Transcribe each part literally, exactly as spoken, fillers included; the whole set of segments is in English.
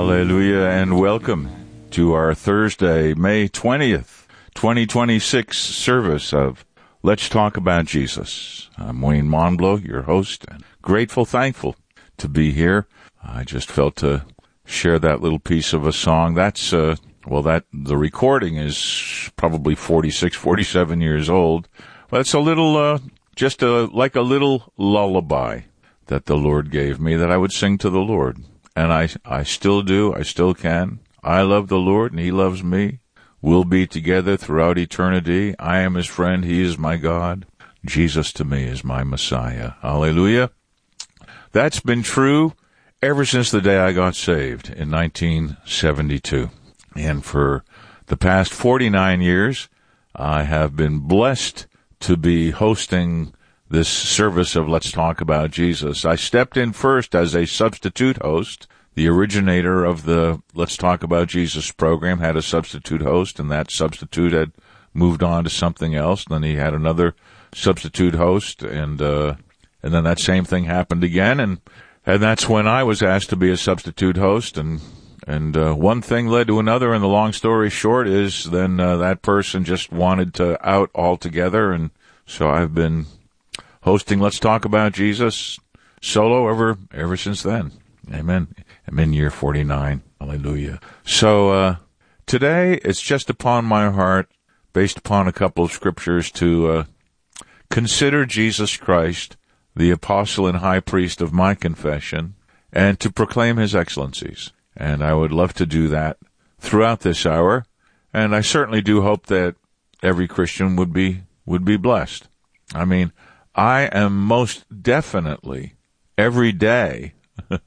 Hallelujah, and welcome to our Thursday, May twentieth, twenty twenty-six service of Let's Talk About Jesus. I'm Wayne Monblow, your host, and grateful, thankful to be here. I just felt to share that little piece of a song. That's, uh, well, that, the recording is probably forty-six, forty-seven years old. Well, it's a little, uh, just a, like a little lullaby that the Lord gave me that I would sing to the Lord. And I, I still do. I still can. I love the Lord and He loves me. We'll be together throughout eternity. I am His friend. He is my God. Jesus to me is my Messiah. Hallelujah. That's been true ever since the day I got saved in nineteen seventy-two. And for the past forty-nine years, I have been blessed to be hosting this service of Let's Talk About Jesus. I stepped in first as a substitute host. The originator of the Let's Talk About Jesus program had a substitute host, and that substitute had moved on to something else. Then he had another substitute host, and uh, and then that same thing happened again, and and that's when I was asked to be a substitute host, and and uh, one thing led to another, and the long story short is then uh, that person just wanted to out altogether, and so I've been hosting Let's Talk About Jesus solo ever ever since then. Amen. I'm in year forty-nine. Hallelujah. So uh today it's just upon my heart, based upon a couple of scriptures, to uh consider Jesus Christ, the apostle and high priest of my confession, and to proclaim His excellencies. And I would love to do that throughout this hour, and I certainly do hope that every Christian would be would be blessed. I mean, I am most definitely every day,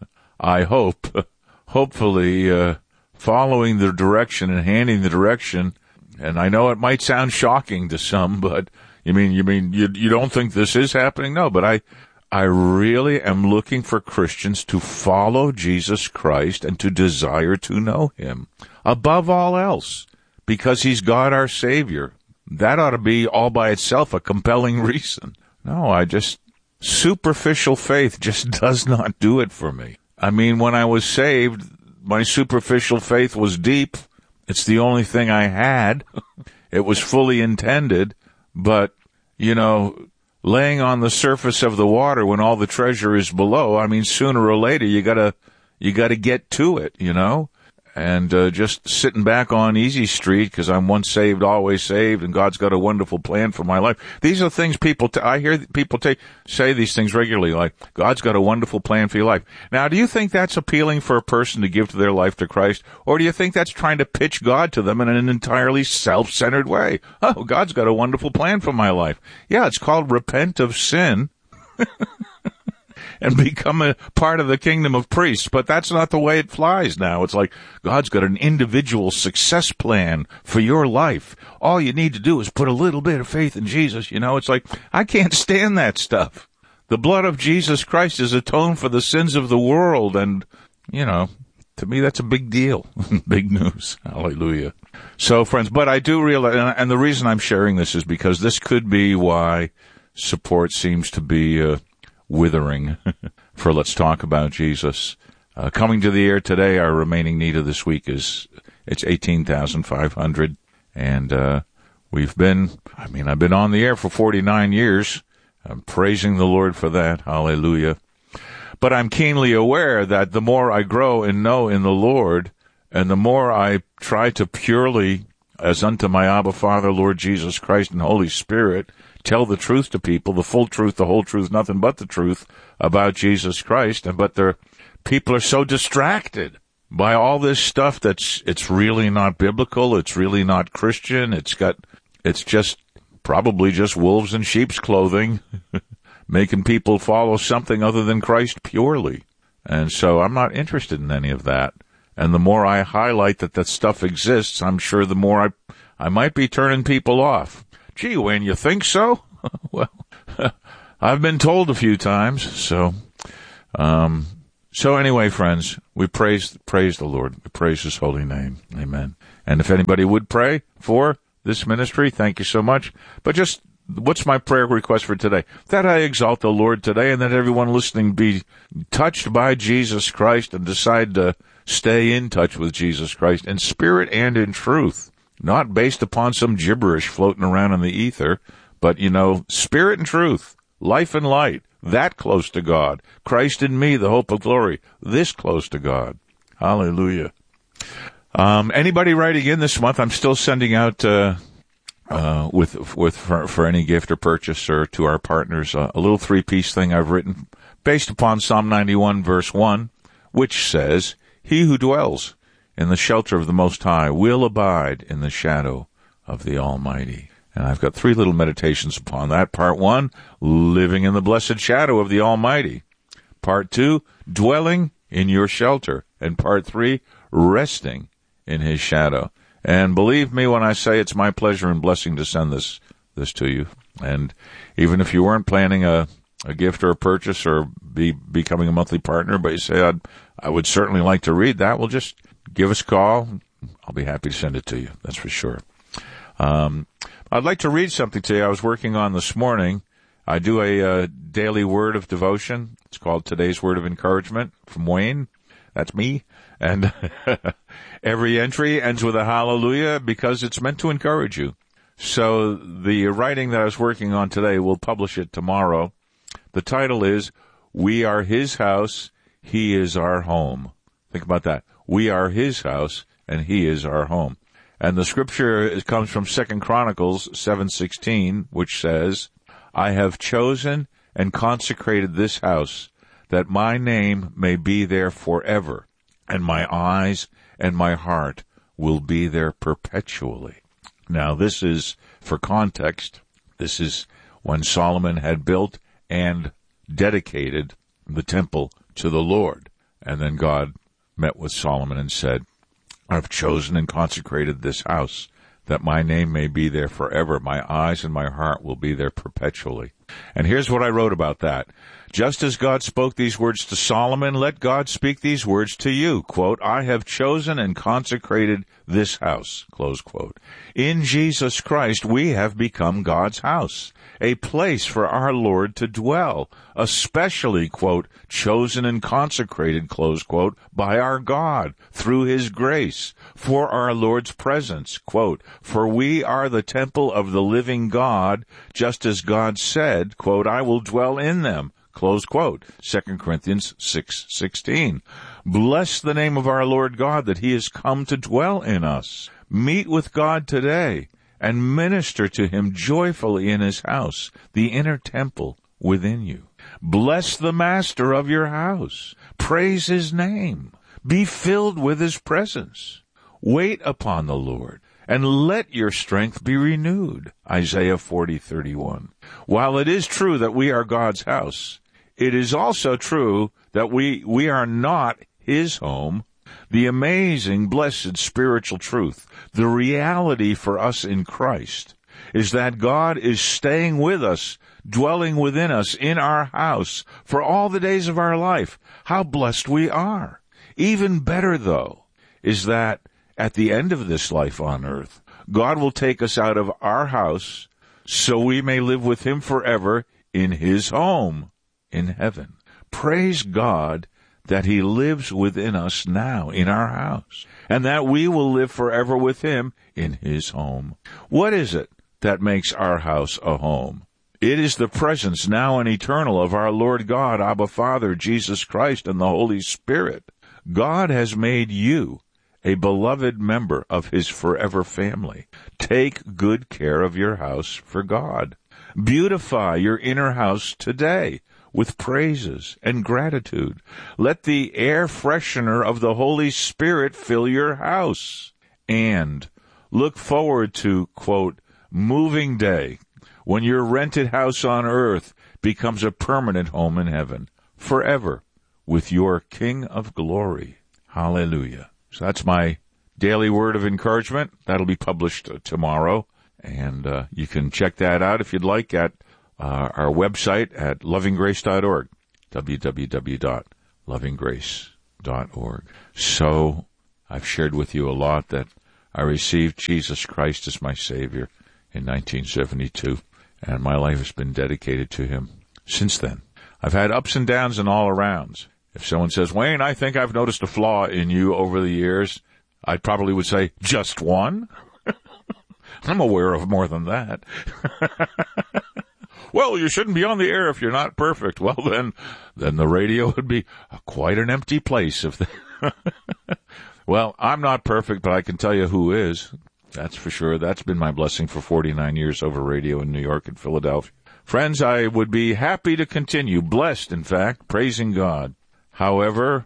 I hope, hopefully uh, following the direction and handing the direction. And I know it might sound shocking to some, but you mean you mean you you don't think this is happening? No, but I I really am looking for Christians to follow Jesus Christ and to desire to know Him above all else, because He's God our Savior. That ought to be all by itself a compelling reason. No, I just, superficial faith just does not do it for me. I mean, when I was saved, my superficial faith was deep. It's the only thing I had. It was fully intended, but, you know, laying on the surface of the water when all the treasure is below, I mean, sooner or later you gotta, you gotta get to it, you know? And uh, just sitting back on easy street because I'm once saved, always saved, and God's got a wonderful plan for my life. These are things people, t- I hear people t- say these things regularly, like, God's got a wonderful plan for your life. Now, do you think that's appealing for a person to give to their life to Christ? Or do you think that's trying to pitch God to them in an entirely self-centered way? Oh, God's got a wonderful plan for my life. Yeah, it's called repent of sin. And become a part of the kingdom of priests. But that's not the way it flies now. It's like, God's got an individual success plan for your life. All you need to do is put a little bit of faith in Jesus. You know, it's like, I can't stand that stuff. The blood of Jesus Christ is atoned for the sins of the world. And, you know, to me, that's a big deal. Big news. Hallelujah. So, friends, but I do realize, and the reason I'm sharing this is because this could be why support seems to be, uh, withering for Let's Talk About Jesus. Uh, coming to the air today, our remaining need of this week is, it's eighteen thousand five hundred. And, uh, we've been, I mean, I've been on the air for forty-nine years. I'm praising the Lord for that. Hallelujah. But I'm keenly aware that the more I grow and know in the Lord, and the more I try to purely, as unto my Abba Father, Lord Jesus Christ and Holy Spirit, tell the truth to people, the full truth, the whole truth, nothing but the truth about Jesus Christ. And but they're, people are so distracted by all this stuff that's, it's really not biblical, it's really not Christian, it's got, it's just, probably just wolves in sheep's clothing, making people follow something other than Christ purely. And so I'm not interested in any of that. And the more I highlight that that stuff exists, I'm sure the more I, I might be turning people off. Gee, Wayne, you think so? Well, I've been told a few times. So, um, so anyway, friends, we praise, praise the Lord. We praise His holy name. Amen. And if anybody would pray for this ministry, thank you so much. But just what's my prayer request for today? That I exalt the Lord today, and that everyone listening be touched by Jesus Christ and decide to stay in touch with Jesus Christ in spirit and in truth, not based upon some gibberish floating around in the ether, but, you know, spirit and truth, life and light, that close to God. Christ in me, the hope of glory, this close to God. Hallelujah. Um, anybody writing in this month, I'm still sending out, uh, uh, with, with, for, for any gift or purchase or to our partners, uh, a little three-piece thing I've written based upon Psalm ninety-one verse one, which says, "He who dwells in the shelter of the Most High will abide in the shadow of the Almighty." And I've got three little meditations upon that. Part one, living in the blessed shadow of the Almighty. Part two, dwelling in your shelter. And part three, resting in his shadow. And believe me when I say it's my pleasure and blessing to send this this to you. And even if you weren't planning a, a gift or a purchase or be becoming a monthly partner, but you say, I'd, I would certainly like to read that, well, just give us a call. I'll be happy to send it to you. That's for sure. Um, I'd like to read something to you I was working on this morning. I do a uh, daily word of devotion. It's called Today's Word of Encouragement from Wayne. That's me. And every entry ends with a hallelujah because it's meant to encourage you. So the writing that I was working on today, we'll publish it tomorrow. The title is, "We Are His House, He Is Our Home." Think about that. We are His house, and He is our home. And the scripture comes from Second Chronicles seven sixteen, which says, "I have chosen and consecrated this house, that my name may be there forever, and my eyes and my heart will be there perpetually." Now, this is, for context, this is when Solomon had built and dedicated the temple to the Lord. And then God met with Solomon and said, "I've chosen and consecrated this house, that my name may be there forever. My eyes and my heart will be there perpetually." And here's what I wrote about that. "Just as God spoke these words to Solomon, let God speak these words to you." Quote, "I have chosen and consecrated this house." Close quote. In Jesus Christ, we have become God's house, a place for our Lord to dwell, especially, quote, chosen and consecrated, close quote, by our God through his grace for our Lord's presence, quote, "For we are the temple of the living God, just as God said, quote, I will dwell in them." Close quote. Second Corinthians six sixteen. Bless the name of our Lord God that he has come to dwell in us. Meet with God today and minister to him joyfully in his house, the inner temple within you. Bless the master of your house. Praise his name. Be filled with his presence. Wait upon the Lord, and let your strength be renewed. Isaiah forty thirty-one. While it is true that we are God's house, it is also true that we, we are not his home. The amazing, blessed spiritual truth, the reality for us in Christ, is that God is staying with us, dwelling within us in our house for all the days of our life. How blessed we are. Even better, though, is that at the end of this life on earth, God will take us out of our house so we may live with him forever in his home in heaven. Praise God that he lives within us now in our house, and that we will live forever with him in his home. What is it that makes our house a home? It is the presence now and eternal of our Lord God, Abba Father, Jesus Christ, and the Holy Spirit. God has made you a beloved member of his forever family. Take good care of your house for God. Beautify your inner house today with praises and gratitude. Let the air freshener of the Holy Spirit fill your house. And look forward to, quote, moving day, when your rented house on earth becomes a permanent home in heaven, forever, with your King of glory. Hallelujah. So that's my daily word of encouragement. That'll be published uh, tomorrow, and uh, you can check that out if you'd like at uh, our website at loving grace dot org, w w w dot loving grace dot org. So I've shared with you a lot that I received Jesus Christ as my Savior in nineteen seventy-two, and my life has been dedicated to him since then. I've had ups and downs and all arounds. If someone says, Wayne, I think I've noticed a flaw in you over the years, I probably would say, just one? I'm aware of more than that. Well, you shouldn't be on the air if you're not perfect. Well, then, then the radio would be quite an empty place. If they Well, I'm not perfect, but I can tell you who is. That's for sure. That's been my blessing for forty-nine years over radio in New York and Philadelphia. Friends, I would be happy to continue, blessed, in fact, praising God. However,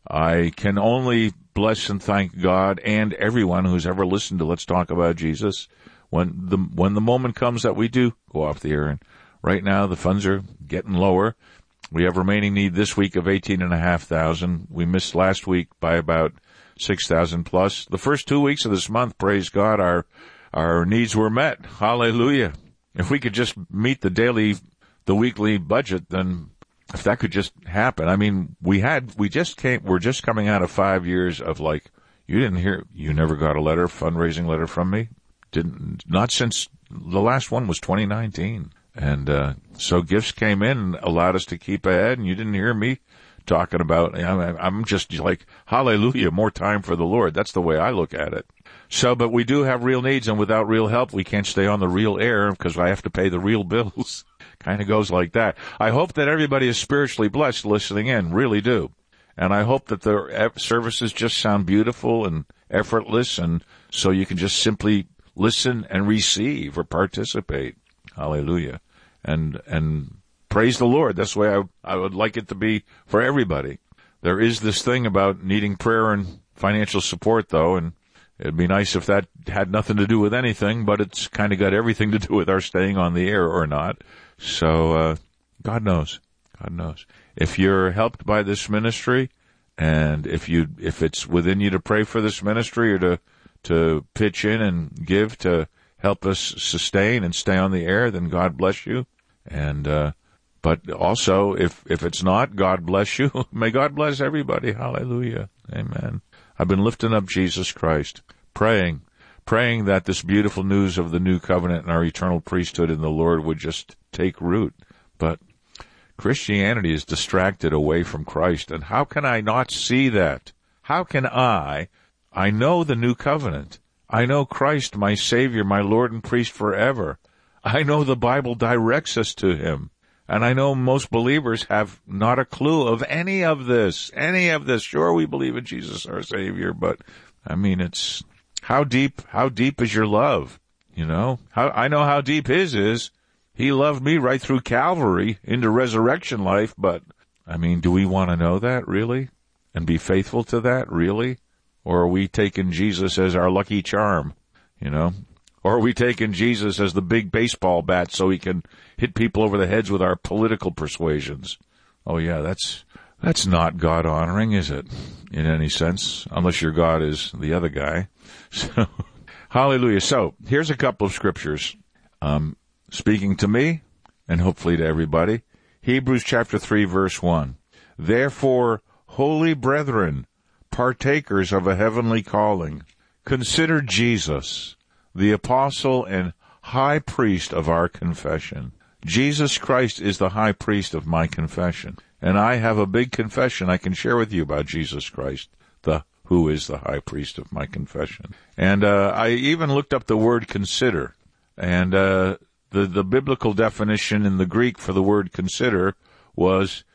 I can only bless and thank God and everyone who's ever listened to Let's Talk About Jesus when the when the moment comes that we do go off the air. And right now, the funds are getting lower. We have remaining need this week of eighteen and a half thousand. We missed last week by about six thousand plus. The first two weeks of this month, praise God, our our needs were met. Hallelujah. If we could just meet the daily, the weekly budget, then if that could just happen. I mean, we had, we just came, we're just coming out of five years of like, you didn't hear, you never got a letter, fundraising letter from me? Didn't, not since, the last one was twenty nineteen. And, uh, so gifts came in and allowed us to keep ahead, and you didn't hear me talking about, I'm just like, hallelujah, more time for the Lord. That's the way I look at it. So, but we do have real needs, and without real help, we can't stay on the real air because I have to pay the real bills. Kind of goes like that. I hope that everybody is spiritually blessed listening in, really do. And I hope that the services just sound beautiful and effortless, and so you can just simply listen and receive or participate. Hallelujah. And, and praise the Lord. That's the way I, I would like it to be for everybody. There is this thing about needing prayer and financial support, though, and it'd be nice if that had nothing to do with anything, but it's kind of got everything to do with our staying on the air or not. So, uh, God knows. God knows. If you're helped by this ministry, and if you, if it's within you to pray for this ministry or to, to pitch in and give to help us sustain and stay on the air, then God bless you. And, uh, but also, if, if it's not, God bless you. May God bless everybody. Hallelujah. Amen. I've been lifting up Jesus Christ, praying, praying that this beautiful news of the new covenant and our eternal priesthood in the Lord would just take root. But Christianity is distracted away from Christ. And how can I not see that? How can I? I know the new covenant. I know Christ, my Savior, my Lord and priest forever. I know the Bible directs us to him. And I know most believers have not a clue of any of this, any of this. Sure, we believe in Jesus, our Savior, but I mean, it's how deep, how deep is your love? You know, how, I know how deep his is. He loved me right through Calvary into resurrection life, but I mean, do we want to know that really and be faithful to that really? Or are we taking Jesus as our lucky charm, you know? Or are we taking Jesus as the big baseball bat so he can hit people over the heads with our political persuasions? Oh yeah, that's, that's not God honoring, is it? In any sense, unless your God is the other guy. So, hallelujah. So, here's a couple of scriptures, um, speaking to me and hopefully to everybody. Hebrews chapter three, verse one. Therefore, holy brethren, partakers of a heavenly calling, consider Jesus, the apostle and high priest of our confession. Jesus Christ is the high priest of my confession. And I have a big confession I can share with you about Jesus Christ, the who is the high priest of my confession. And uh, I even looked up the word consider. And uh, the, the biblical definition in the Greek for the word consider was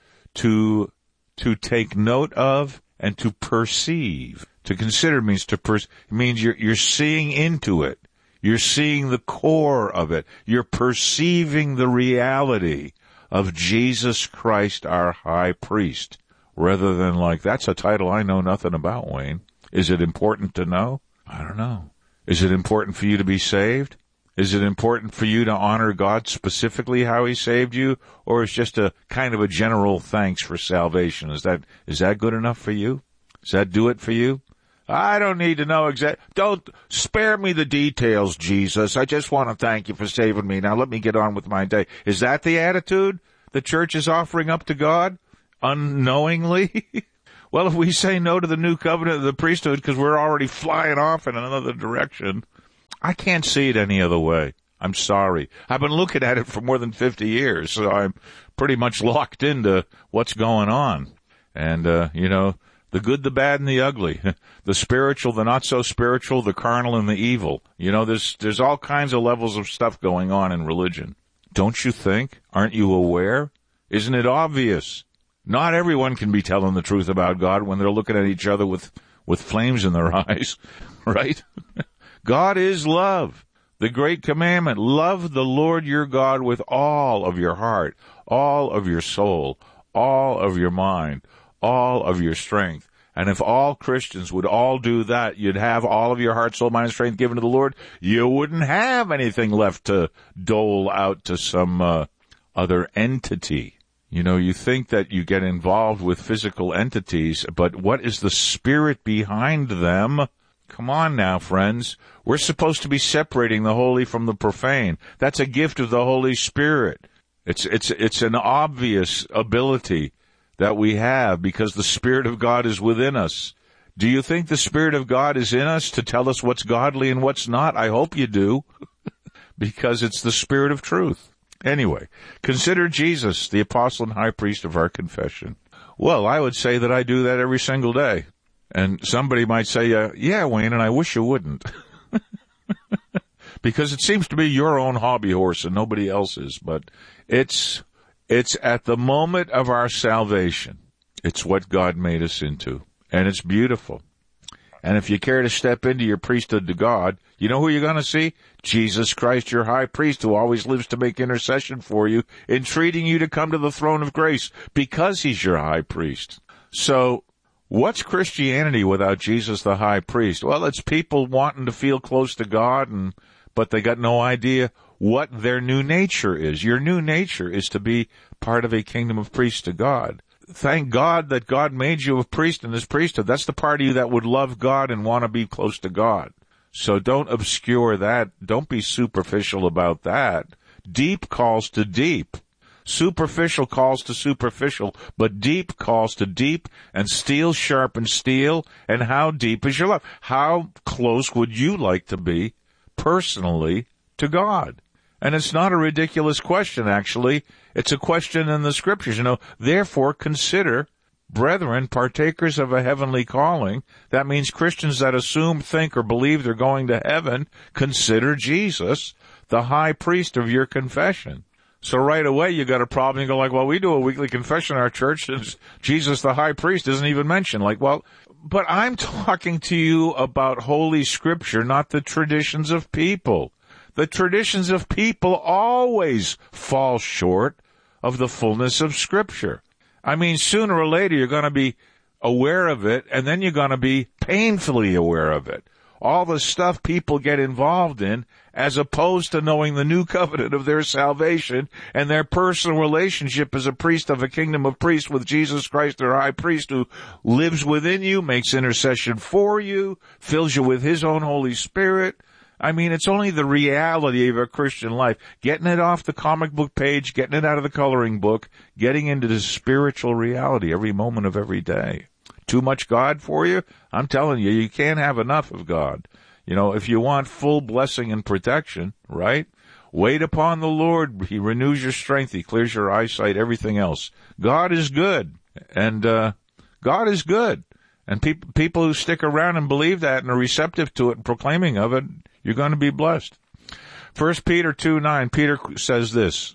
to to take note of and to perceive. To consider means to per- means you're you're seeing into it. You're seeing the core of it. You're perceiving the reality of Jesus Christ, our high priest, rather than like, that's a title I know nothing about, Wayne. Is it important to know? I don't know. Is it important for you to be saved? Is it important for you to honor God specifically how he saved you? Or is just a kind of a general thanks for salvation? Is that, is that good enough for you? Does that do it for you? I don't need to know exact. Don't spare me the details, Jesus. I just want to thank you for saving me. Now let me get on with my day. Is that the attitude the church is offering up to God unknowingly? Well, if we say no to the new covenant of the priesthood because we're already flying off in another direction, I can't see it any other way. I'm sorry. I've been looking at it for more than fifty years, so I'm pretty much locked into what's going on. And, uh, you know, the good, the bad, and the ugly. The spiritual, the not so spiritual, the carnal, and the evil. You know, there's, there's all kinds of levels of stuff going on in religion. Don't you think? Aren't you aware? Isn't it obvious? Not everyone can be telling the truth about God when they're looking at each other with, with flames in their eyes, right? God is love. The great commandment, love the Lord your God with all of your heart, all of your soul, all of your mind, all of your strength. And if all Christians would all do that, you'd have all of your heart, soul, mind, and strength given to the Lord. You wouldn't have anything left to dole out to some uh, other entity. You know, you think that you get involved with physical entities, but what is the spirit behind them? Come on now, friends. We're supposed to be separating the holy from the profane. That's a gift of the Holy Spirit. It's, it's, it's an obvious ability that we have because the Spirit of God is within us. Do you think the Spirit of God is in us to tell us what's godly and what's not? I hope you do, because it's the Spirit of truth. Anyway, consider Jesus, the apostle and high priest of our confession. Well, I would say that I do that every single day. And somebody might say, uh, yeah, Wayne, and I wish you wouldn't. Because it seems to be your own hobby horse and nobody else's. But it's, it's at the moment of our salvation. It's what God made us into. And it's beautiful. And if you care to step into your priesthood to God, you know who you're going to see? Jesus Christ, your high priest, who always lives to make intercession for you, entreating you to come to the throne of grace because he's your high priest. So, what's Christianity without Jesus the high priest? Well, it's people wanting to feel close to God, and but they got no idea what their new nature is. Your new nature is to be part of a kingdom of priests to God. Thank God that God made you a priest in his priesthood. That's the part of you that would love God and want to be close to God. So don't obscure that. Don't be superficial about that. Deep calls to deep. Superficial calls to superficial, but deep calls to deep, and steel sharpens steel. And how deep is your love? How close would you like to be personally to God? And it's not a ridiculous question, actually. It's a question in the scriptures. You know, therefore consider, brethren, partakers of a heavenly calling. That means Christians that assume, think, or believe they're going to heaven. Consider Jesus, the high priest of your confession. So right away you got a problem. You go like, well, we do a weekly confession in our church, and Jesus, the high priest, isn't even mentioned. Like, well, but I'm talking to you about Holy Scripture, not the traditions of people. The traditions of people always fall short of the fullness of Scripture. I mean, sooner or later you're going to be aware of it, and then you're going to be painfully aware of it. All the stuff people get involved in, as opposed to knowing the new covenant of their salvation and their personal relationship as a priest of a kingdom of priests with Jesus Christ, their high priest, who lives within you, makes intercession for you, fills you with his own Holy Spirit. I mean, it's only the reality of a Christian life. Getting it off the comic book page, getting it out of the coloring book, getting into the spiritual reality every moment of every day. Too much God for you? I'm telling you, you can't have enough of God. You know, if you want full blessing and protection, right? Wait upon the Lord. He renews your strength. He clears your eyesight, everything else. God is good. And, uh, God is good. And people, people who stick around and believe that and are receptive to it and proclaiming of it, you're going to be blessed. First Peter two nine, Peter says this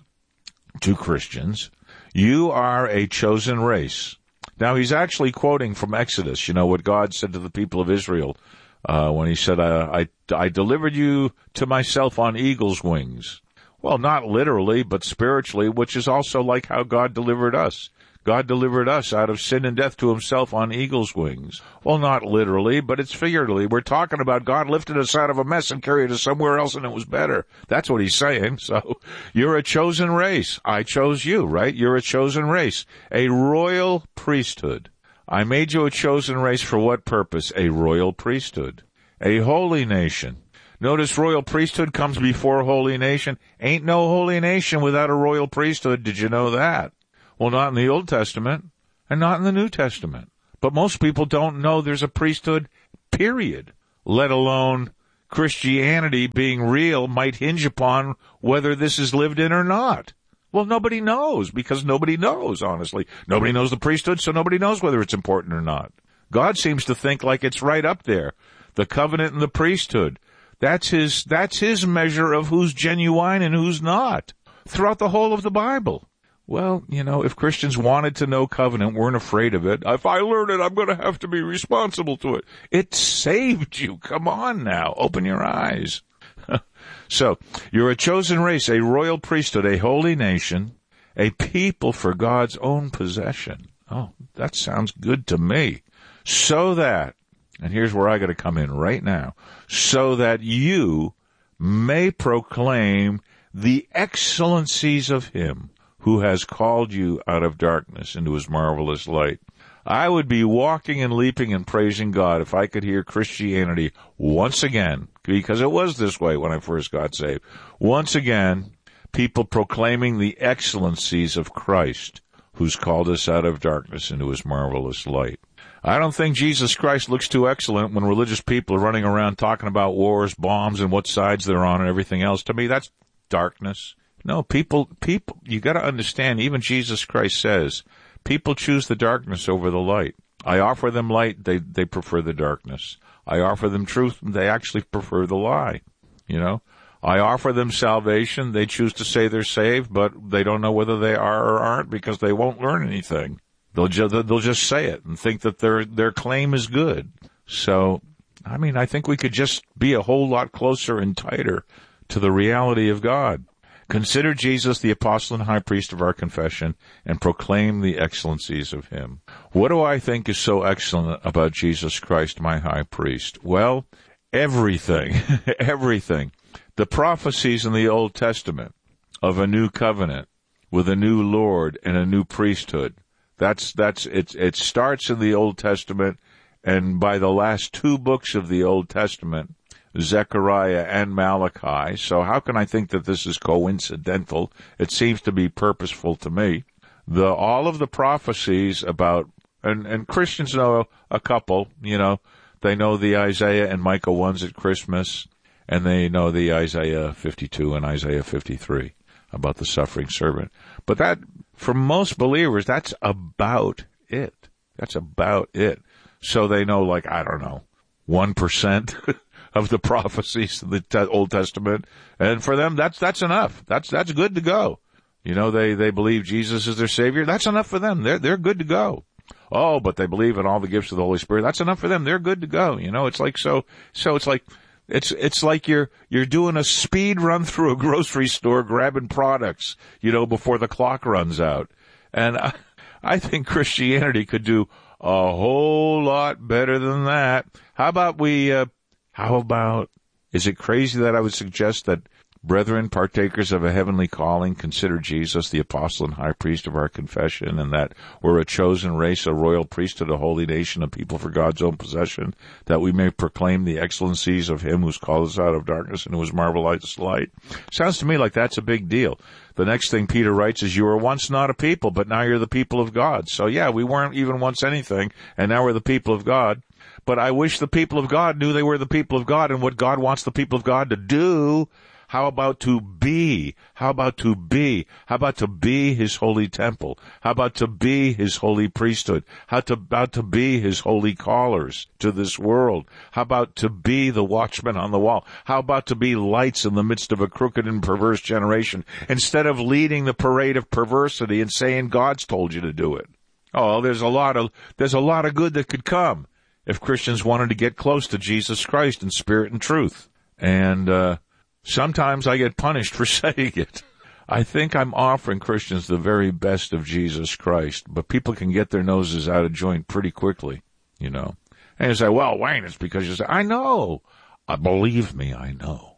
to Christians, you are a chosen race. Now, he's actually quoting from Exodus, you know, what God said to the people of Israel uh, when he said, I, I, I delivered you to myself on eagle's wings. Well, not literally, but spiritually, which is also like how God delivered us. God delivered us out of sin and death to himself on eagle's wings. Well, not literally, but it's figuratively. We're talking about God lifted us out of a mess and carried us somewhere else, and it was better. That's what he's saying. So you're a chosen race. I chose you, right? You're a chosen race. A royal priesthood. I made you a chosen race for what purpose? A royal priesthood. A holy nation. Notice royal priesthood comes before holy nation. Ain't no holy nation without a royal priesthood. Did you know that? Well, not in the Old Testament and not in the New Testament. But most people don't know there's a priesthood, period, let alone Christianity being real might hinge upon whether this is lived in or not. Well, nobody knows, because nobody knows, honestly. Nobody knows the priesthood, so nobody knows whether it's important or not. God seems to think like it's right up there. The covenant and the priesthood. That's his, that's his measure of who's genuine and who's not throughout the whole of the Bible. Well, you know, if Christians wanted to know covenant, weren't afraid of it, if I learn it, I'm going to have to be responsible to it. It saved you. Come on now. Open your eyes. So, you're a chosen race, a royal priesthood, a holy nation, a people for God's own possession. Oh, that sounds good to me. So that, and here's where I got to come in right now, so that you may proclaim the excellencies of him who has called you out of darkness into his marvelous light. I would be walking and leaping and praising God if I could hear Christianity once again, because it was this way when I first got saved. Once again, people proclaiming the excellencies of Christ, who's called us out of darkness into his marvelous light. I don't think Jesus Christ looks too excellent when religious people are running around talking about wars, bombs, and what sides they're on and everything else. To me, that's darkness. No, people, people, you got to understand, even Jesus Christ says, people choose the darkness over the light. I offer them light, they, they prefer the darkness. I offer them truth, they actually prefer the lie. You know, I offer them salvation, they choose to say they're saved, but they don't know whether they are or aren't because they won't learn anything. They'll just, they'll just say it and think that their, their claim is good. So, I mean, I think we could just be a whole lot closer and tighter to the reality of God. Consider Jesus the apostle and high priest of our confession and proclaim the excellencies of him. What do I think is so excellent about Jesus Christ, my high priest? Well, everything, everything. The prophecies in the Old Testament of a new covenant with a new Lord and a new priesthood. That's, that's, it, it starts in the Old Testament, and by the last two books of the Old Testament, Zechariah and Malachi. So how can I think that this is coincidental? It seems to be purposeful to me. The, all of the prophecies about, and, and Christians know a couple, you know, they know the Isaiah and Micah ones at Christmas, and they know the Isaiah fifty-two and Isaiah fifty-three about the suffering servant. But that, for most believers, that's about it. That's about it. So they know, like, I don't know, one percent of the prophecies of the te- Old Testament. And for them, that's, that's enough. That's, that's good to go. You know, they, they believe Jesus is their Savior. That's enough for them. They're, they're good to go. Oh, but they believe in all the gifts of the Holy Spirit. That's enough for them. They're good to go. You know, it's like, so, so it's like, it's, it's like you're, you're doing a speed run through a grocery store grabbing products, you know, before the clock runs out. And I, I think Christianity could do a whole lot better than that. How about we, uh, How about, is it crazy that I would suggest that brethren, partakers of a heavenly calling, consider Jesus the apostle and high priest of our confession, and that we're a chosen race, a royal priesthood, a holy nation, a people for God's own possession, that we may proclaim the excellencies of him who's called us out of darkness into his marvelous light? Sounds to me like that's a big deal. The next thing Peter writes is, you were once not a people, but now you're the people of God. So yeah, we weren't even once anything, and now we're the people of God. But I wish the people of God knew they were the people of God and what God wants the people of God to do. How about to be? How about to be? How about to be his holy temple? How about to be his holy priesthood? How to, about to be his holy callers to this world? How about to be the watchman on the wall? How about to be lights in the midst of a crooked and perverse generation, instead of leading the parade of perversity and saying God's told you to do it? Oh, there's a lot of, there's a lot of good that could come if Christians wanted to get close to Jesus Christ in spirit and truth. And, uh, sometimes I get punished for saying it. I think I'm offering Christians the very best of Jesus Christ, but people can get their noses out of joint pretty quickly, you know. And you say, well, Wayne, it's because you say, I know. Uh, believe me, I know.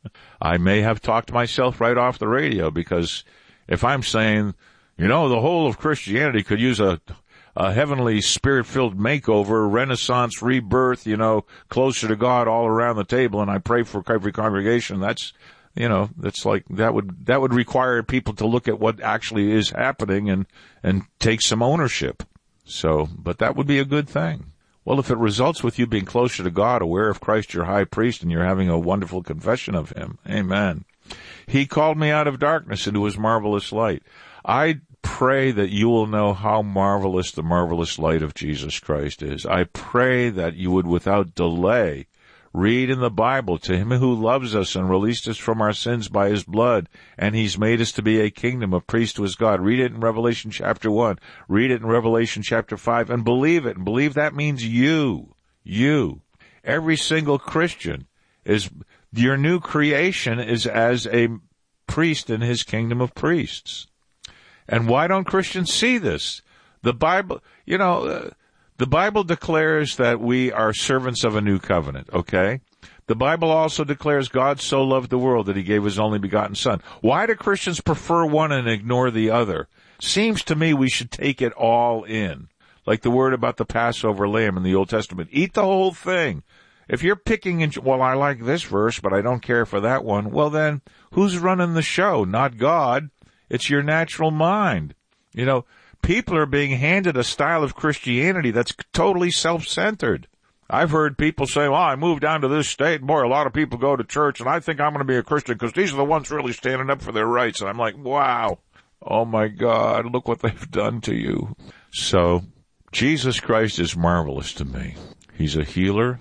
I may have talked myself right off the radio, because if I'm saying, you know, the whole of Christianity could use a a heavenly spirit-filled makeover, renaissance, rebirth, you know, closer to God all around the table, and I pray for every congregation, that's, you know, that's like, that would, that would require people to look at what actually is happening and, and take some ownership. So, but that would be a good thing. Well, if it results with you being closer to God, aware of Christ your high priest, and you're having a wonderful confession of him, amen. He called me out of darkness into his marvelous light. I pray that you will know how marvelous the marvelous light of Jesus Christ is. I pray that you would, without delay, read in the Bible, to him who loves us and released us from our sins by his blood, and he's made us to be a kingdom, a priest to his God. Read it in Revelation chapter one. Read it in Revelation chapter five, and believe it. And believe that means you. You. Every single Christian is, your new creation is as a priest in his kingdom of priests. And why don't Christians see this? The Bible, you know, uh, the Bible declares that we are servants of a new covenant, okay? The Bible also declares God so loved the world that he gave his only begotten Son. Why do Christians prefer one and ignore the other? Seems to me we should take it all in. Like the word about the Passover lamb in the Old Testament. Eat the whole thing. If you're picking and, well, I like this verse, but I don't care for that one, well then, who's running the show? Not God. It's your natural mind. You know, people are being handed a style of Christianity that's totally self-centered. I've heard people say, well, I moved down to this state, and boy, a lot of people go to church, and I think I'm going to be a Christian because these are the ones really standing up for their rights. And I'm like, wow, oh my God, look what they've done to you. So, Jesus Christ is marvelous to me. He's a healer,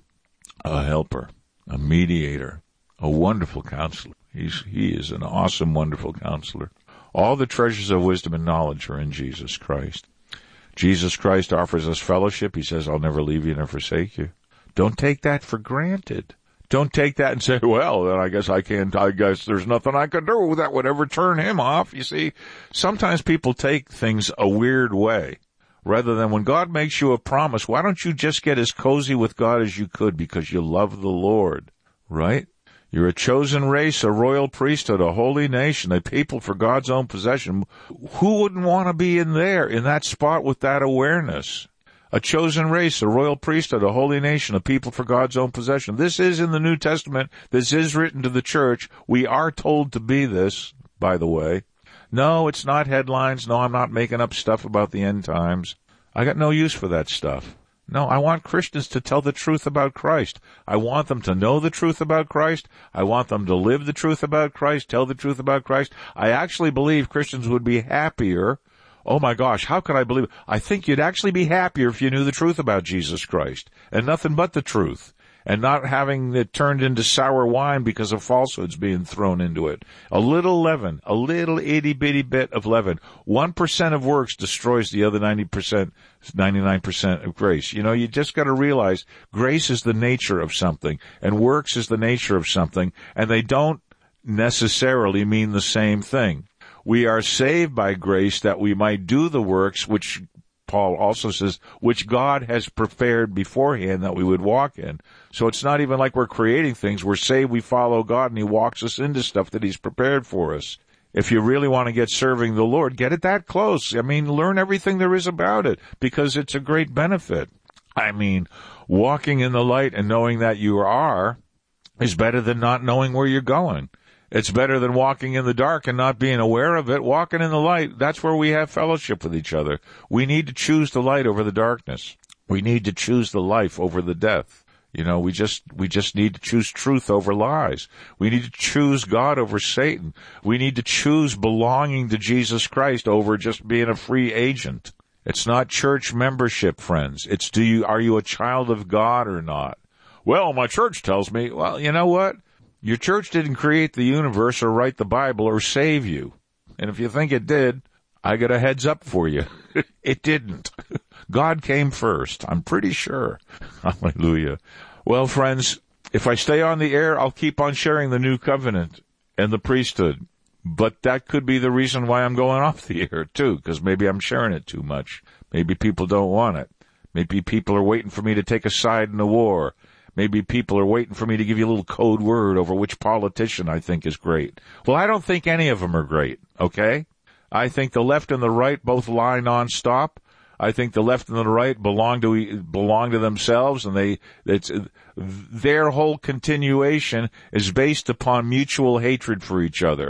a helper, a mediator, a wonderful counselor. He's, he is an awesome, wonderful counselor. All the treasures of wisdom and knowledge are in Jesus Christ. Jesus Christ offers us fellowship. He says, I'll never leave you nor forsake you. Don't take that for granted. Don't take that and say, well, then I guess I can't, I guess there's nothing I could do that would ever turn him off. You see, sometimes people take things a weird way. Rather than when God makes you a promise, why don't you just get as cozy with God as you could because you love the Lord, right? You're a chosen race, a royal priesthood, a holy nation, a people for God's own possession. Who wouldn't want to be in there, in that spot with that awareness? A chosen race, a royal priesthood, a holy nation, a people for God's own possession. This is in the New Testament. This is written to the church. We are told to be this, by the way. No, it's not headlines. No, I'm not making up stuff about the end times. I got no use for that stuff. No, I want Christians to tell the truth about Christ. I want them to know the truth about Christ. I want them to live the truth about Christ, tell the truth about Christ. I actually believe Christians would be happier. Oh my gosh, how could I believe it? I think you'd actually be happier if you knew the truth about Jesus Christ, and nothing but the truth, and not having it turned into sour wine because of falsehoods being thrown into it. A little leaven, a little itty-bitty bit of leaven. One percent of works destroys the other ninety percent, ninety-nine percent of grace. You know, you just got to realize grace is the nature of something, and works is the nature of something, and they don't necessarily mean the same thing. We are saved by grace that we might do the works, which Paul also says, which God has prepared beforehand that we would walk in. So it's not even like we're creating things. We're saved, we follow God, and he walks us into stuff that he's prepared for us. If you really want to get serving the Lord, get it that close. I mean, learn everything there is about it, because it's a great benefit. I mean, walking in the light and knowing that you are is better than not knowing where you're going. It's better than walking in the dark and not being aware of it. Walking in the light, that's where we have fellowship with each other. We need to choose the light over the darkness. We need to choose the life over the death. You know, we just, we just need to choose truth over lies. We need to choose God over Satan. We need to choose belonging to Jesus Christ over just being a free agent. It's not church membership, friends. It's do you, are you a child of God or not? Well, my church tells me, well, you know what? Your church didn't create the universe or write the Bible or save you. And if you think it did, I got a heads up for you. It didn't. God came first, I'm pretty sure. Hallelujah. Well, friends, if I stay on the air, I'll keep on sharing the new covenant and the priesthood. But that could be the reason why I'm going off the air, too, because maybe I'm sharing it too much. Maybe people don't want it. Maybe people are waiting for me to take a side in the war. Maybe people are waiting for me to give you a little code word over which politician I think is great. Well, I don't think any of them are great, okay? I think the left and the right both lie nonstop. I think the left and the right belong to belong to themselves, and they it's their whole continuation is based upon mutual hatred for each other.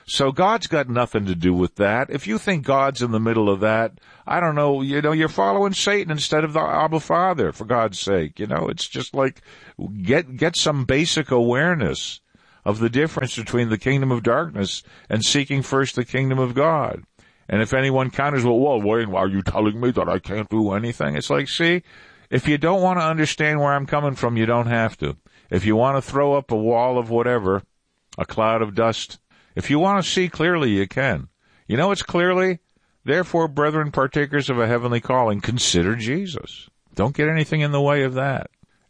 So God's got nothing to do with that. If you think God's in the middle of that, I don't know, you know, you're following Satan instead of the Abba Father, for God's sake. You know, it's just like, get, get some basic awareness of the difference between the kingdom of darkness and seeking first the kingdom of God. And if anyone counters, well, well, Wayne, are you telling me that I can't do anything? It's like, see, if you don't want to understand where I'm coming from, you don't have to. If you want to throw up a wall of whatever, a cloud of dust, if you want to see clearly, you can. You know what's clearly? Therefore, brethren, partakers of a heavenly calling, consider Jesus. Don't get anything in the way of that.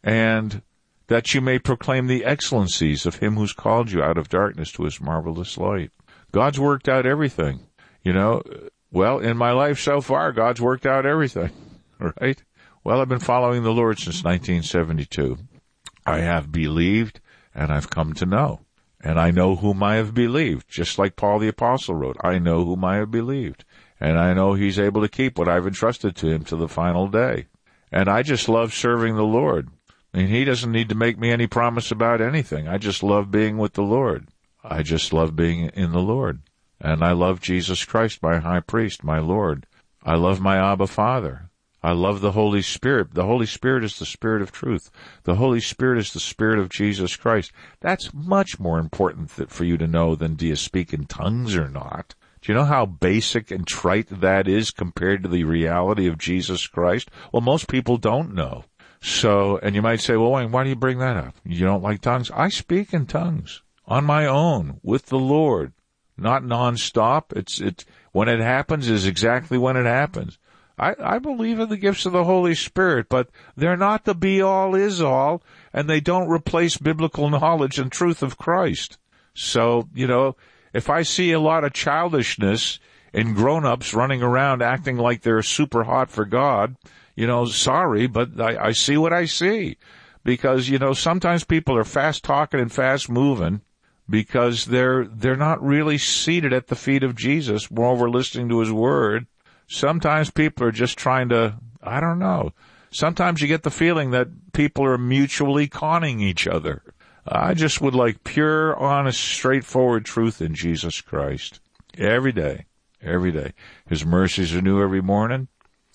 And that you may proclaim the excellencies of him who's called you out of darkness to his marvelous light. God's worked out everything. You know, well, in my life so far, God's worked out everything, right? Well, I've been following the Lord since nineteen seventy-two. I have believed, and I've come to know. And I know whom I have believed, just like Paul the Apostle wrote, I know whom I have believed. And I know he's able to keep what I've entrusted to him to the final day. And I just love serving the Lord. I mean, he doesn't need to make me any promise about anything. I just love being with the Lord. I just love being in the Lord. And I love Jesus Christ, my high priest, my Lord. I love my Abba Father. I love the Holy Spirit. The Holy Spirit is the Spirit of truth. The Holy Spirit is the Spirit of Jesus Christ. That's much more important for you to know than do you speak in tongues or not. Do you know how basic and trite that is compared to the reality of Jesus Christ? Well, most people don't know. So, and you might say, well, Wayne, why do you bring that up? You don't like tongues? I speak in tongues on my own with the Lord, not nonstop. It's, it's, when it happens is exactly when it happens. I, I believe in the gifts of the Holy Spirit, but they're not the be-all, is-all, and they don't replace biblical knowledge and truth of Christ. So, you know, if I see a lot of childishness in grown-ups running around acting like they're super hot for God, you know, sorry, but I, I see what I see. Because, you know, sometimes people are fast-talking and fast-moving because they're they're not really seated at the feet of Jesus, moreover listening to his word. Sometimes people are just trying to, I don't know. Sometimes you get the feeling that people are mutually conning each other. I just would like pure, honest, straightforward truth in Jesus Christ. Every day. Every day. His mercies are new every morning.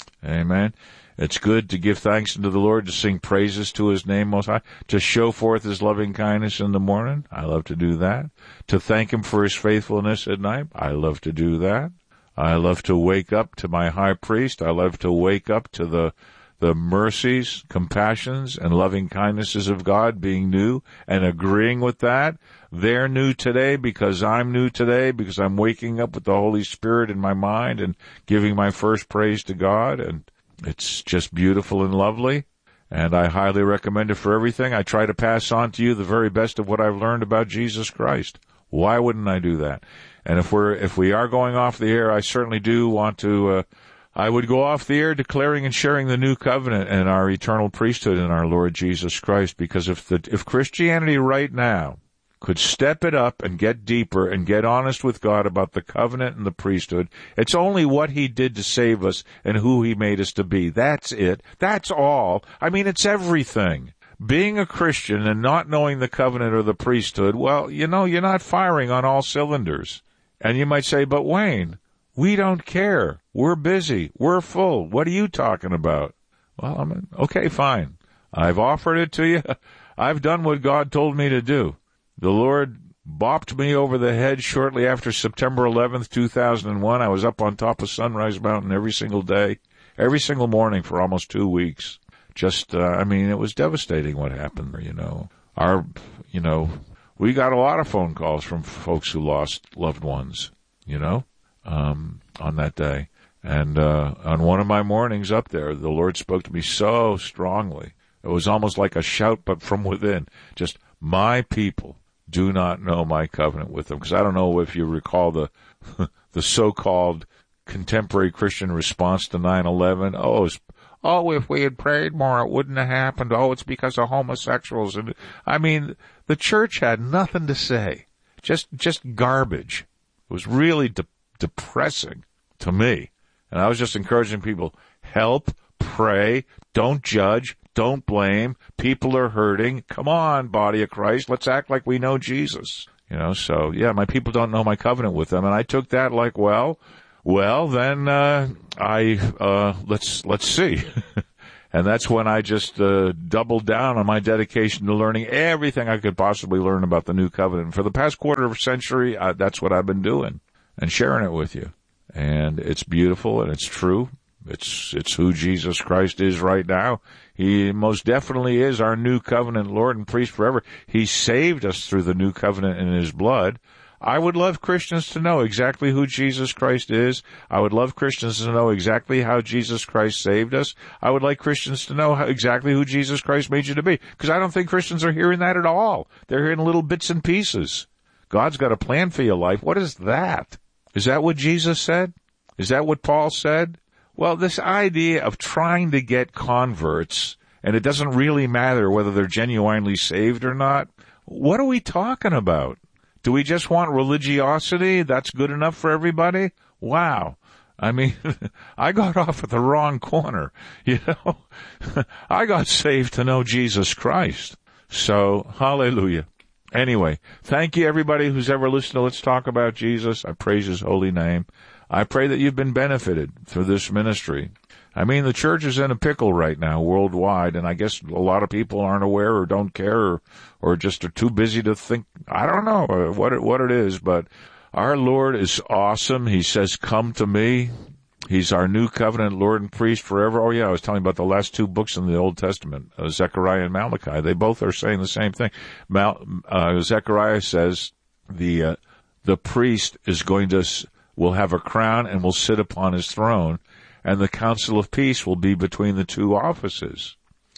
Amen. It's good to give thanks unto the Lord, to sing praises to his name most high, to show forth his loving kindness in the morning. I love to do that. To thank him for his faithfulness at night. I love to do that. I love to wake up to my high priest. I love to wake up to the the mercies, compassions, and loving kindnesses of God being new and agreeing with that. They're new today because I'm new today, because I'm waking up with the Holy Spirit in my mind and giving my first praise to God. And it's just beautiful and lovely. And I highly recommend it for everything. I try to pass on to you the very best of what I've learned about Jesus Christ. Why wouldn't I do that? And if we're, if we are going off the air, I certainly do want to, uh, I would go off the air declaring and sharing the new covenant and our eternal priesthood in our Lord Jesus Christ, because if the, if Christianity right now could step it up and get deeper and get honest with God about the covenant and the priesthood, it's only what he did to save us and who he made us to be. That's it. That's all. I mean, it's everything. Being a Christian and not knowing the covenant or the priesthood, well, you know, you're not firing on all cylinders. And you might say, but Wayne, we don't care. We're busy. We're full. What are you talking about? Well, I mean, okay, fine. I've offered it to you. I've done what God told me to do. The Lord bopped me over the head shortly after September eleventh, two thousand one. I was up on top of Sunrise Mountain every single day, every single morning for almost two weeks. Just, uh, I mean, it was devastating what happened, you know. Our, you know, we got a lot of phone calls from folks who lost loved ones, you know, um, on that day. And uh, on one of my mornings up there, the Lord spoke to me so strongly. It was almost like a shout, but from within. Just, my people do not know my covenant with them. Because I don't know if you recall the the so-called contemporary Christian response to nine eleven. Oh, it's, oh, if we had prayed more, it wouldn't have happened. Oh, it's because of homosexuals. And I mean, the church had nothing to say. Just just garbage. It was really de- depressing to me. And I was just encouraging people, help, pray, don't judge, don't blame. People are hurting. Come on, body of Christ. Let's act like we know Jesus. You know, so, yeah, my people don't know my covenant with them. And I took that like, well, well, then, uh, I, uh, let's, let's see. And that's when I just, uh, doubled down on my dedication to learning everything I could possibly learn about the new covenant. For the past quarter of a century, uh, that's what I've been doing and sharing it with you. And it's beautiful and it's true. It's, it's who Jesus Christ is right now. He most definitely is our new covenant Lord and priest forever. He saved us through the new covenant in his blood. I would love Christians to know exactly who Jesus Christ is. I would love Christians to know exactly how Jesus Christ saved us. I would like Christians to know how, exactly who Jesus Christ made you to be. Because I don't think Christians are hearing that at all. They're hearing little bits and pieces. God's got a plan for your life. What is that? Is that what Jesus said? Is that what Paul said? Well, this idea of trying to get converts, and it doesn't really matter whether they're genuinely saved or not, what are we talking about? Do we just want religiosity? That's good enough for everybody? Wow. I mean, I got off at the wrong corner, you know. I got saved to know Jesus Christ. So, hallelujah. Anyway, thank you everybody who's ever listened to Let's Talk About Jesus. I praise his holy name. I pray that you've been benefited through this ministry. I mean, the church is in a pickle right now worldwide, and I guess a lot of people aren't aware or don't care or, or just are too busy to think. I don't know what it, what it is, but our Lord is awesome. He says, come to me. He's our new covenant Lord and priest forever. Oh, yeah, I was telling you about the last two books in the Old Testament, uh, Zechariah and Malachi. They both are saying the same thing. Mal, uh, Zechariah says the uh, the priest is going to will have a crown and will sit upon his throne, and the council of peace will be between the two offices.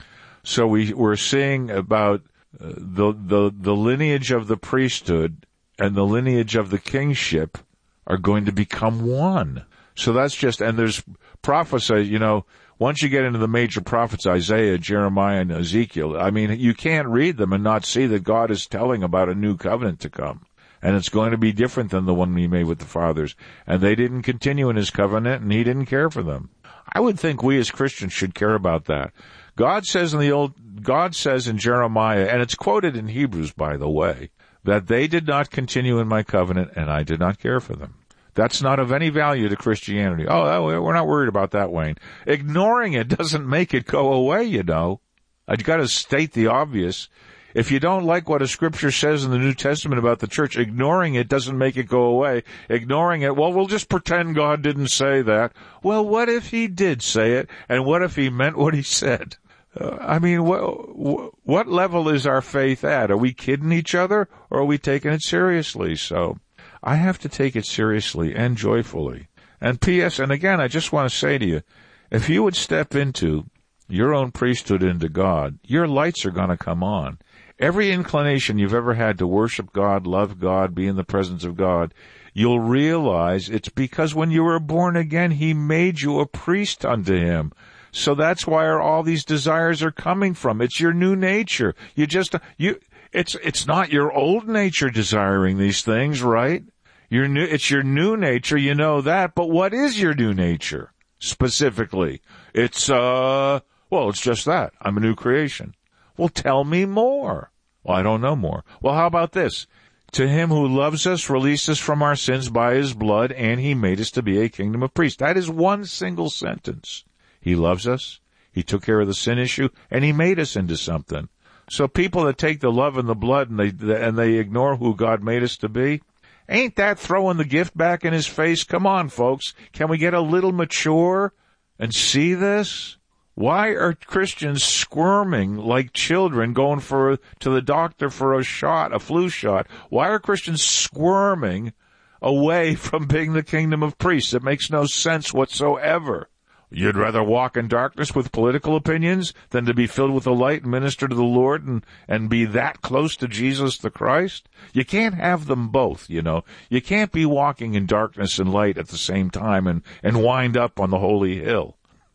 So we, we're seeing about uh, the, the, the lineage of the priesthood and the lineage of the kingship are going to become one. So that's just, and there's prophecy, you know, once you get into the major prophets, Isaiah, Jeremiah, and Ezekiel, I mean, you can't read them and not see that God is telling about a new covenant to come. And it's going to be different than the one he made with the fathers. And they didn't continue in his covenant, and he didn't care for them. I would think we as Christians should care about that. God says in the old, God says in Jeremiah, and it's quoted in Hebrews, by the way, that they did not continue in my covenant, and I did not care for them. That's not of any value to Christianity. Oh, we're not worried about that, Wayne. Ignoring it doesn't make it go away, you know. I've got to state the obvious. If you don't like what a scripture says in the New Testament about the church, ignoring it doesn't make it go away. Ignoring it, well, we'll just pretend God didn't say that. Well, what if he did say it? And what if he meant what he said? Uh, I mean, what, what level is our faith at? Are we kidding each other, or are we taking it seriously? So I have to take it seriously and joyfully. And P S, and again, I just want to say to you, if you would step into your own priesthood into God, your lights are going to come on. Every inclination you've ever had to worship God, love God, be in the presence of God, you'll realize it's because when you were born again, he made you a priest unto him. So that's why all these desires are coming from. It's your new nature. You just, you, it's, it's not your old nature desiring these things, right? Your new, it's your new nature, you know that, but what is your new nature specifically? It's, uh, well, it's just that. I'm a new creation. Well, tell me more. Well, I don't know more. Well, how about this? To him who loves us, released us from our sins by his blood, and he made us to be a kingdom of priests. That is one single sentence. He loves us. He took care of the sin issue, and he made us into something. So people that take the love and the blood and they, and they ignore who God made us to be, ain't that throwing the gift back in his face? Come on, folks. Can we get a little mature and see this? Why are Christians squirming like children going for to the doctor for a shot, a flu shot? Why are Christians squirming away from being the kingdom of priests? It makes no sense whatsoever. You'd rather walk in darkness with political opinions than to be filled with the light and minister to the Lord and, and be that close to Jesus the Christ? You can't have them both, you know. You can't be walking in darkness and light at the same time and, and wind up on the holy hill.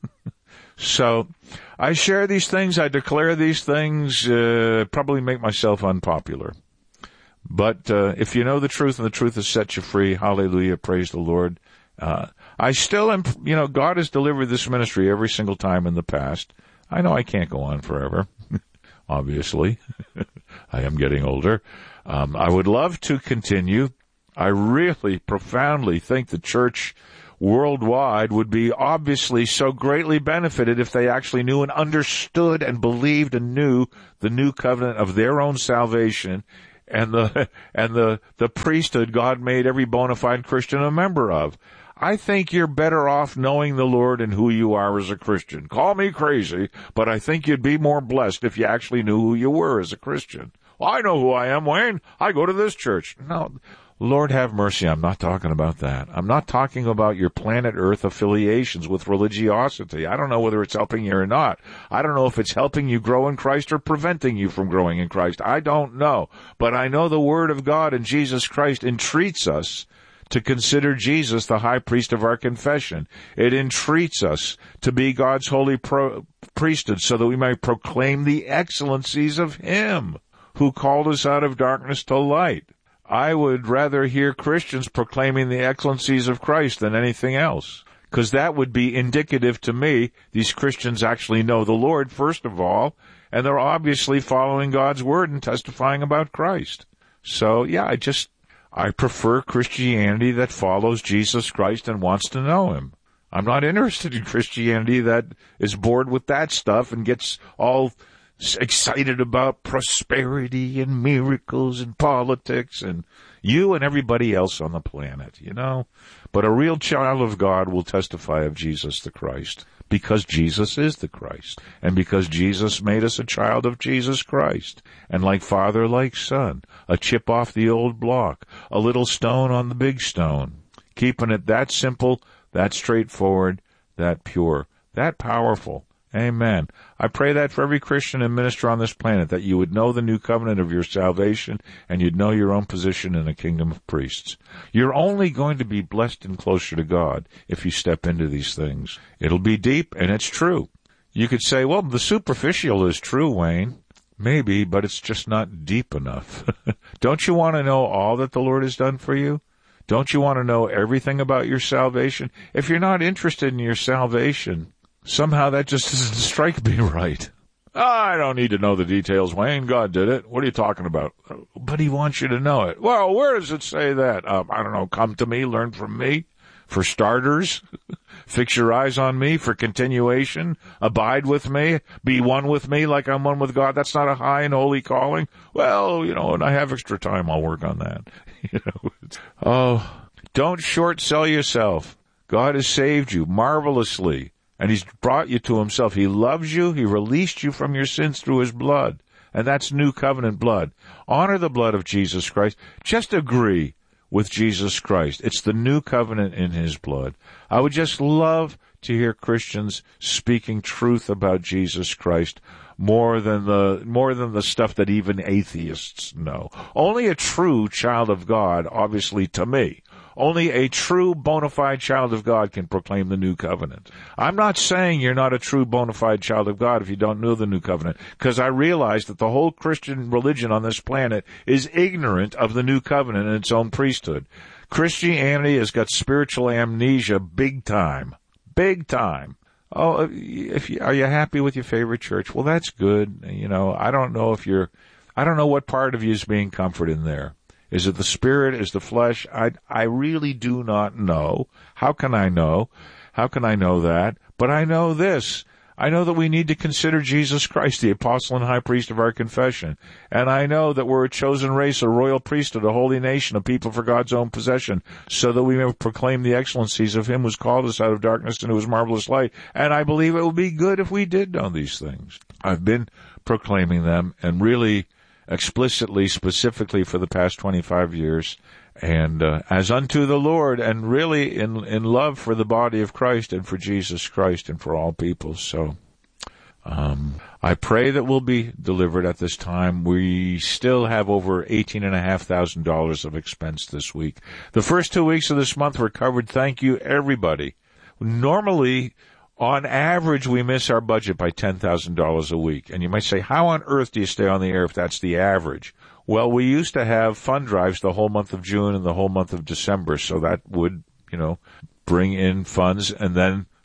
So I share these things, I declare these things, uh, probably make myself unpopular. But uh, if you know the truth and the truth has set you free, hallelujah, praise the Lord. Uh, I still am, you know, God has delivered this ministry every single time in the past. I know I can't go on forever, obviously. I am getting older. Um, I would love to continue. I really profoundly think the church worldwide would be obviously so greatly benefited if they actually knew and understood and believed and knew the new covenant of their own salvation and the and the the priesthood God made every bona fide Christian a member of. I think you're better off knowing the Lord and who you are as a Christian. Call me crazy, but I think you'd be more blessed if you actually knew who you were as a Christian. Well, I know who I am, Wayne. I go to this church. No, Lord have mercy, I'm not talking about that. I'm not talking about your planet Earth affiliations with religiosity. I don't know whether it's helping you or not. I don't know if it's helping you grow in Christ or preventing you from growing in Christ. I don't know. But I know the Word of God and Jesus Christ entreats us to consider Jesus the high priest of our confession. It entreats us to be God's holy pro- priesthood so that we may proclaim the excellencies of Him who called us out of darkness to light. I would rather hear Christians proclaiming the excellencies of Christ than anything else, because that would be indicative to me these Christians actually know the Lord, first of all, and they're obviously following God's Word and testifying about Christ. So, yeah, I just, I prefer Christianity that follows Jesus Christ and wants to know Him. I'm not interested in Christianity that is bored with that stuff and gets all excited about prosperity and miracles and politics and you and everybody else on the planet, you know. But a real child of God will testify of Jesus the Christ because Jesus is the Christ and because Jesus made us a child of Jesus Christ. And like father, like son, a chip off the old block, a little stone on the big stone, keeping it that simple, that straightforward, that pure, that powerful. Amen. I pray that for every Christian and minister on this planet, that you would know the new covenant of your salvation and you'd know your own position in the kingdom of priests. You're only going to be blessed and closer to God if you step into these things. It'll be deep, and it's true. You could say, well, the superficial is true, Wayne. Maybe, but it's just not deep enough. Don't you want to know all that the Lord has done for you? Don't you want to know everything about your salvation? If you're not interested in your salvation, somehow that just doesn't strike me right. I don't need to know the details, Wayne. God did it. What are you talking about? But He wants you to know it. Well, where does it say that? Um, I don't know. Come to me, learn from me. For starters, fix your eyes on me. For continuation, abide with me. Be one with me like I'm one with God. That's not a high and holy calling. Well, you know, and I have extra time. I'll work on that. You know. Oh, don't short sell yourself. God has saved you marvelously. And He's brought you to Himself. He loves you. He released you from your sins through His blood. And that's new covenant blood. Honor the blood of Jesus Christ. Just agree with Jesus Christ. It's the new covenant in His blood. I would just love to hear Christians speaking truth about Jesus Christ more than the, more than the stuff that even atheists know. Only a true child of God, obviously to me, only a true bona fide child of God can proclaim the new covenant. I'm not saying you're not a true bona fide child of God if you don't know the new covenant, because I realize that the whole Christian religion on this planet is ignorant of the new covenant and its own priesthood. Christianity has got spiritual amnesia big time. Big time. Oh, if you, are you happy with your favorite church? Well, that's good. You know, I don't know if you're, I don't know what part of you is being comforted in there. Is it the spirit? Is the flesh? I, I really do not know. How can I know? How can I know that? But I know this. I know that we need to consider Jesus Christ, the apostle and high priest of our confession. And I know that we're a chosen race, a royal priesthood, a holy nation, a people for God's own possession, so that we may proclaim the excellencies of Him who has called us out of darkness into His marvelous light. And I believe it would be good if we did know these things. I've been proclaiming them, and really explicitly, specifically for the past twenty-five years, and uh, as unto the Lord, and really in in love for the body of Christ and for Jesus Christ and for all people. So um, I pray that we'll be delivered at this time. We still have over eighteen and a half thousand dollars of expense this week. The first two weeks of this month were covered. Thank you, everybody. Normally, on average, we miss our budget by ten thousand dollars a week. And you might say, how on earth do you stay on the air if that's the average? Well, we used to have fund drives the whole month of June and the whole month of December, so that would, you know, bring in funds, and then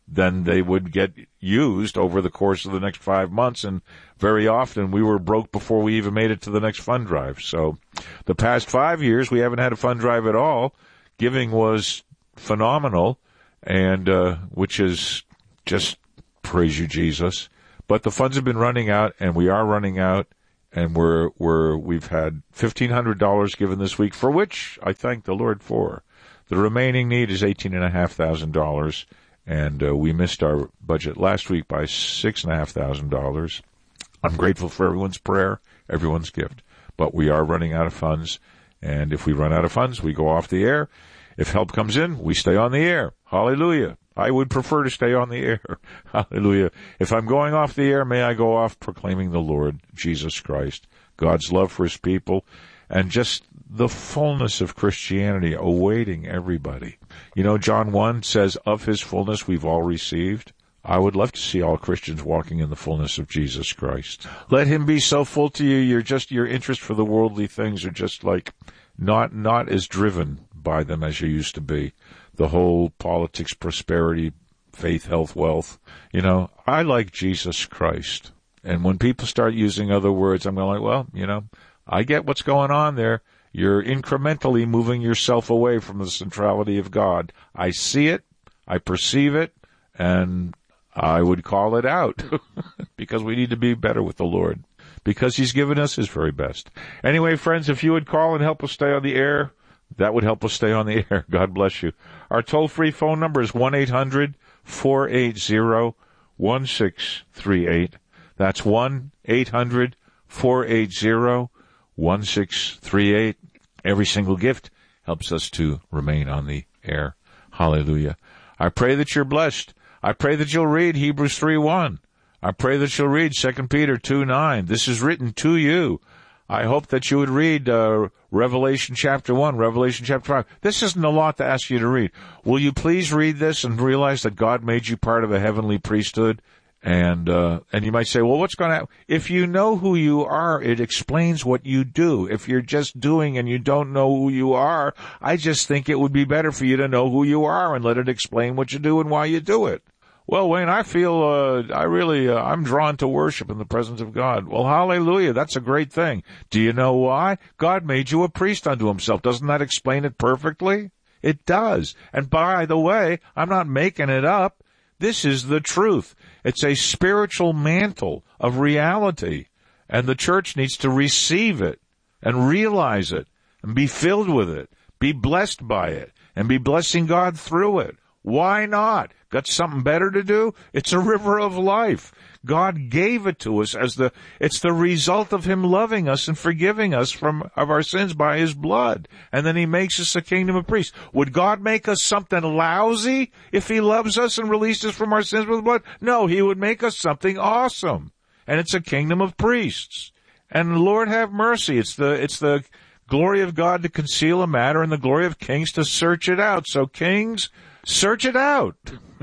then they would get used over the course of the next five months. And very often we were broke before we even made it to the next fund drive. So the past five years, we haven't had a fund drive at all. Giving was phenomenal, and uh, which is just praise you, Jesus. But the funds have been running out, and we are running out, and we're we're we've had fifteen hundred dollars given this week, for which I thank the Lord for. The remaining need is eighteen and a half thousand dollars. And uh, we missed our budget last week by six and a half thousand dollars. I'm grateful for everyone's prayer, everyone's gift. But we are running out of funds. And if we run out of funds, we go off the air. If help comes in, we stay on the air. Hallelujah. I would prefer to stay on the air. Hallelujah. If I'm going off the air, may I go off proclaiming the Lord Jesus Christ, God's love for his people, and just the fullness of Christianity awaiting everybody. You know, John one says, of his fullness we've all received. I would love to see all Christians walking in the fullness of Jesus Christ. Let him be so full to you, you're just, your interest for the worldly things are just like not, not as driven by them as you used to be. The whole politics, prosperity, faith, health, wealth. You know, I like Jesus Christ. And when people start using other words, I'm going like, well, you know, I get what's going on there. You're incrementally moving yourself away from the centrality of God. I see it, I perceive it, and I would call it out because we need to be better with the Lord because he's given us his very best. Anyway, friends, if you would call and help us stay on the air, that would help us stay on the air. God bless you. Our toll-free phone number is one eight hundred four eight zero one six three eight. That's one eight hundred four eight zero one six three eight. Every single gift helps us to remain on the air. Hallelujah. I pray that you're blessed. I pray that you'll read Hebrews three one. I pray that you'll read Second Peter two nine. This is written to you. I hope that you would read uh, Revelation chapter one, Revelation chapter five. This isn't a lot to ask you to read. Will you please read this and realize that God made you part of a heavenly priesthood? And, uh, and you might say, well, what's going to happen? If you know who you are, it explains what you do. If you're just doing and you don't know who you are, I just think it would be better for you to know who you are and let it explain what you do and why you do it. Well, Wayne, I feel, uh, I really, uh, I'm drawn to worship in the presence of God. Well, hallelujah. That's a great thing. Do you know why? God made you a priest unto himself. Doesn't that explain it perfectly? It does. And by the way, I'm not making it up. This is the truth. It's a spiritual mantle of reality, and the church needs to receive it and realize it and be filled with it, be blessed by it, and be blessing God through it. Why not? Got something better to do? It's a river of life. God gave it to us as the, it's the result of him loving us and forgiving us from, of our sins by his blood. And then he makes us a kingdom of priests. Would God make us something lousy if he loves us and released us from our sins with blood? No, he would make us something awesome. And it's a kingdom of priests. And Lord have mercy. It's the, it's the glory of God to conceal a matter and the glory of kings to search it out. So kings, search it out.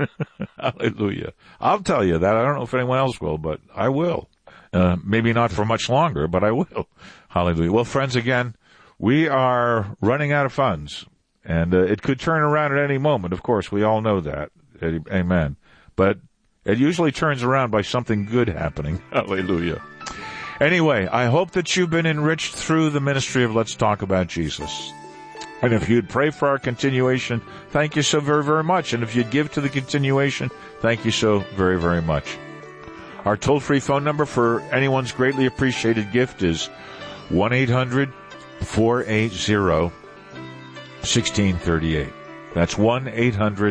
Hallelujah. I'll tell you that. I don't know if anyone else will, but I will. Uh, maybe not for much longer, but I will. Hallelujah. Well, friends, again, we are running out of funds, and uh, it could turn around at any moment. Of course, we all know that. Amen. But it usually turns around by something good happening. Hallelujah. Anyway, I hope that you've been enriched through the ministry of Let's Talk About Jesus. And if you'd pray for our continuation, thank you so very, very much. And if you'd give to the continuation, thank you so very, very much. Our toll-free phone number for anyone's greatly appreciated gift is one eight hundred four eight zero one six three eight. That's one eight hundred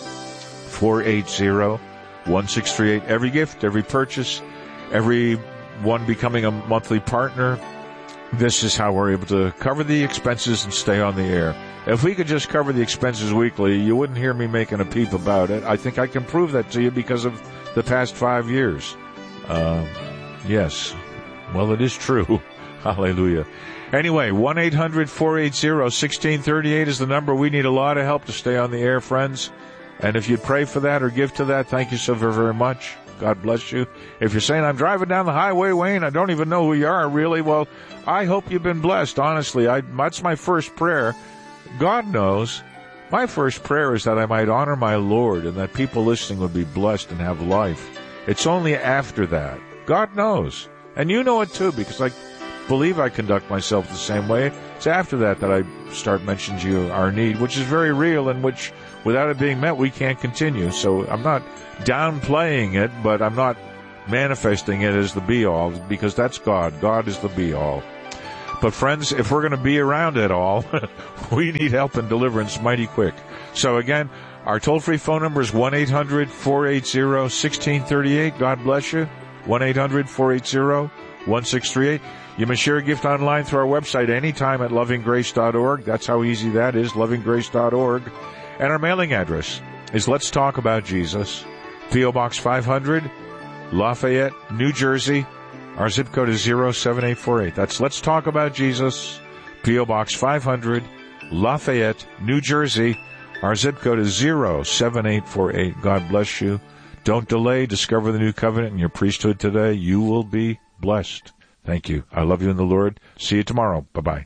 four eight zero one six three eight. Every gift, every purchase, every one becoming a monthly partner, this is how we're able to cover the expenses and stay on the air. If we could just cover the expenses weekly, you wouldn't hear me making a peep about it. I think I can prove that to you because of the past five years. Uh, yes. Well, it is true. Hallelujah. Anyway, one eight hundred four eight zero one six three eight is the number. We need a lot of help to stay on the air, friends. And if you'd pray for that or give to that, thank you so very, very much. God bless you. If you're saying, I'm driving down the highway, Wayne, I don't even know who you are, really, well, I hope you've been blessed, honestly. I, that's my first prayer. God knows, My first prayer is that I might honor my Lord and that people listening would be blessed and have life. It's only after that. God knows. And you know it too, because I believe I conduct myself the same way. It's after that that I start mentioning to you our need, which is very real and which, without it being met, we can't continue. So I'm not downplaying it, but I'm not manifesting it as the be-all, because that's God. God is the be-all. But friends, if we're going to be around at all, we need help and deliverance mighty quick. So again, our toll-free phone number is one eight hundred four eight zero one six three eight. God bless you. one eight hundred four eight zero one six three eight. You may share a gift online through our website anytime at loving grace dot org. That's how easy that is, loving grace dot org. And our mailing address is Let's Talk About Jesus, P O. Box five hundred, Lafayette, New Jersey. Our zip code is zero seven eight four eight. That's Let's Talk About Jesus, P O. Box five hundred, Lafayette, New Jersey. Our zip code is zero seven eight four eight. God bless you. Don't delay. Discover the new covenant in your priesthood today. You will be blessed. Thank you. I love you in the Lord. See you tomorrow. Bye-bye.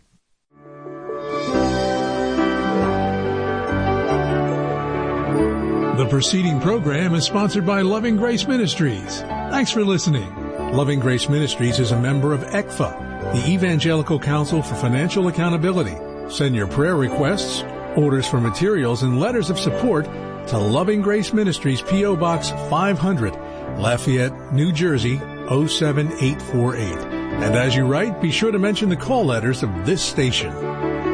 The preceding program is sponsored by Loving Grace Ministries. Thanks for listening. Loving Grace Ministries is a member of E C F A, the Evangelical Council for Financial Accountability. Send your prayer requests, orders for materials, and letters of support to Loving Grace Ministries, P O. Box five hundred, Lafayette, New Jersey, zero seven eight four eight. And as you write, be sure to mention the call letters of this station.